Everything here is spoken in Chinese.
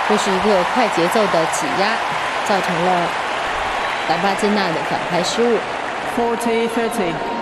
这是一个快节奏的挤压，造成了兰巴金纳的反拍失误。 40-30.